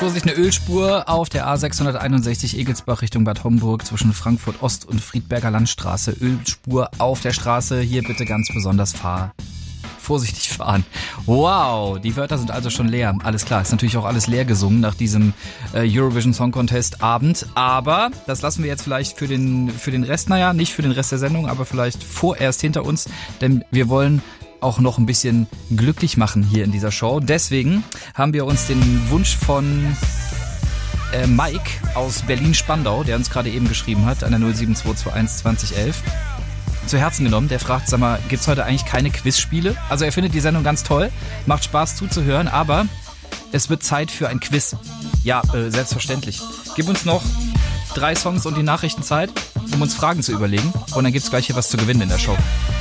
Vorsicht, eine Ölspur auf der A661 Egelsbach Richtung Bad Homburg zwischen Frankfurt Ost und Friedberger Landstraße. Ölspur auf der Straße. Hier bitte ganz besonders vorsichtig fahren. Wow, die Wörter sind also schon leer. Alles klar, ist natürlich auch alles leer gesungen nach diesem Eurovision Song Contest Abend. Aber das lassen wir jetzt vielleicht für den Rest, naja, nicht für den Rest der Sendung, aber vielleicht vorerst hinter uns. Denn wir wollen auch noch ein bisschen glücklich machen hier in dieser Show. Deswegen haben wir uns den Wunsch von Mike aus Berlin-Spandau, der uns gerade eben geschrieben hat, an der 07221 2011, zu Herzen genommen. Der fragt, sag mal, gibt's heute eigentlich keine Quizspiele? Also er findet die Sendung ganz toll, macht Spaß zuzuhören, aber es wird Zeit für ein Quiz. Ja, selbstverständlich. Gib uns noch 3 Songs und die Nachrichtenzeit, um uns Fragen zu überlegen, und dann gibt's gleich hier was zu gewinnen in der Show.